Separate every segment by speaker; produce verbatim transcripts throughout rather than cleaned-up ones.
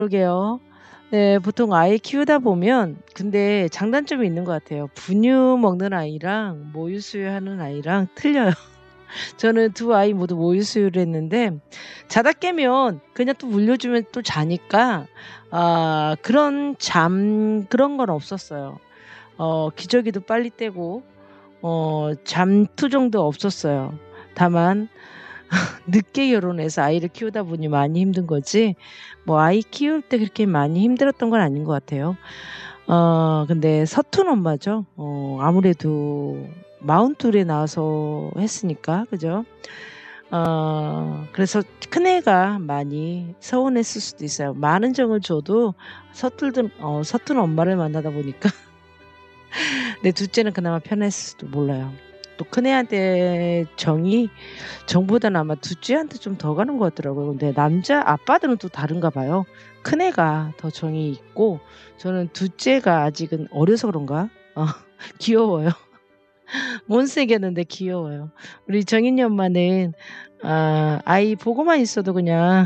Speaker 1: 그러게요. 네. 보통 아이 키우다 보면 근데 장단점이 있는 것 같아요. 분유 먹는 아이랑 모유 수유하는 아이랑 틀려요. 저는 두 아이 모두 모유 수유를 했는데 자다 깨면 그냥 또 물려주면 또 자니까 아 그런 잠 그런 건 없었어요. 어 기저귀도 빨리 떼고 어 잠투정도 없었어요. 다만 늦게 결혼해서 아이를 키우다 보니 많이 힘든 거지 뭐 아이 키울 때 그렇게 많이 힘들었던 건 아닌 것 같아요. 어 근데 서툰 엄마죠. 어 아무래도 마흔둘 에 낳아서 했으니까. 그죠? 어 그래서 큰애가 많이 서운했을 수도 있어요. 많은 정을 줘도 서툴든 어 서툰 엄마를 만나다 보니까 네 둘째는 그나마 편했을지도 몰라요. 또 큰애한테 정이 정보다는 아마 둘째한테 좀 더 가는 것 같더라고요. 근데 남자 아빠들은 또 다른가 봐요. 큰애가 더 정이 있고 저는 둘째가 아직은 어려서 그런가? 어 귀여워요. 못생겼는데 귀여워요. 우리 정인이 엄마는 아 아이 보고만 있어도 그냥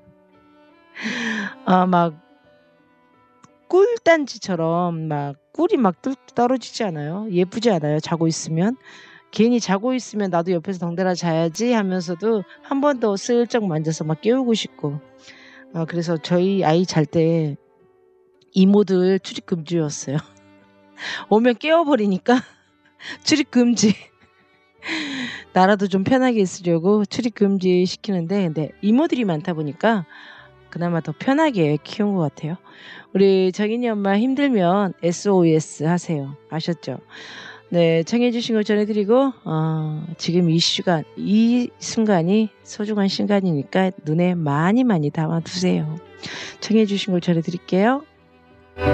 Speaker 1: 아 막 꿀단지처럼 막 꿀이 막 뚝 떨어지지 않아요? 예쁘지 않아요 자고 있으면? 괜히 자고 있으면 '나도 옆에서 덩달아 자야지.' 하면서도 한 번 더 슬쩍 만져서 막 깨우고 싶고. 어 그래서 저희 아이 잘 때 이모들 출입 금지였어요. 오면 깨워 버리니까 출입 금지. 나라도 좀 편하게 있으려고 출입 금지 시키는데 근데 이모들이 많다 보니까 그나마 더 편하게 키운 것 같아요. 우리 정인이 엄마 힘들면 SOS 하세요. 아셨죠? 네. 청해 주신 거 전해 드리고 어 지금 이 시간 이 순간이 소중한 순간이니까 눈에 많이 많이 담아 두세요. 청해 주신 걸 전해 드릴게요.